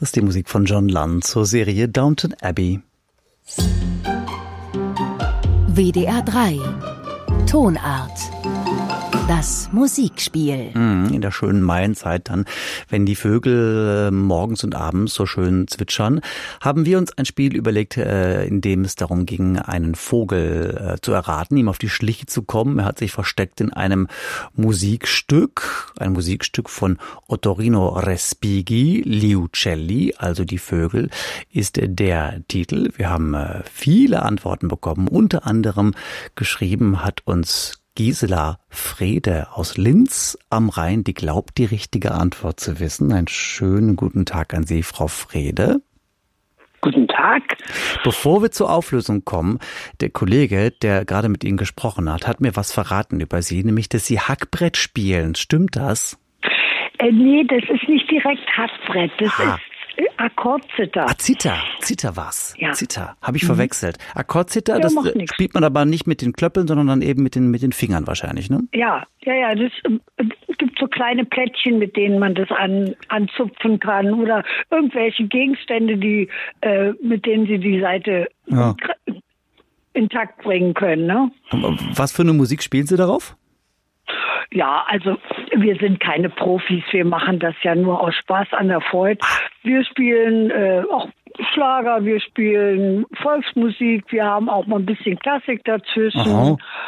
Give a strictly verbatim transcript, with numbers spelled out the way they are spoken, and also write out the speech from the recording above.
Das ist die Musik von John Lunn zur Serie Downton Abbey. W D R drei Tonart. Das Musikspiel. In der schönen Maienzeit dann, wenn die Vögel morgens und abends so schön zwitschern, haben wir uns ein Spiel überlegt, in dem es darum ging, einen Vogel zu erraten, ihm auf die Schliche zu kommen. Er hat sich versteckt in einem Musikstück, ein Musikstück von Ottorino Respighi, Gli Uccelli, also die Vögel, ist der Titel. Wir haben viele Antworten bekommen, unter anderem geschrieben hat uns Gisela Frede aus Linz am Rhein, die glaubt, die richtige Antwort zu wissen. Einen schönen guten Tag an Sie, Frau Frede. Guten Tag. Bevor wir zur Auflösung kommen, der Kollege, der gerade mit Ihnen gesprochen hat, hat mir was verraten über Sie, nämlich, dass Sie Hackbrett spielen. Stimmt das? Äh, nee, das ist nicht direkt Hackbrett, das ah. ist Akkordzither. Ah, Zither. Zither war's. Ja. Zither. Habe ich mhm. verwechselt. Akkordzither, ja, das spielt man aber nicht mit den Klöppeln, sondern dann eben mit den, mit den Fingern wahrscheinlich, ne? Ja, ja, ja. Das äh, gibt so kleine Plättchen, mit denen man das an, anzupfen kann oder irgendwelche Gegenstände, die, äh, mit denen Sie die Seite ja. intakt bringen können, ne? Was für eine Musik spielen Sie darauf? Ja, also wir sind keine Profis, wir machen das ja nur aus Spaß an der Freude. Wir spielen äh, auch Schlager, wir spielen Volksmusik, wir haben auch mal ein bisschen Klassik dazwischen. Aha.